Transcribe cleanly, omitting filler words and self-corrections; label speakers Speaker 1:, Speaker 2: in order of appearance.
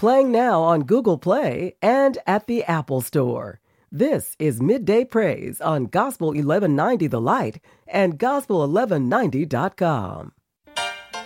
Speaker 1: Playing now on Google Play and at the Apple Store. This is Midday Praise on Gospel 1190 The Light and Gospel1190.com.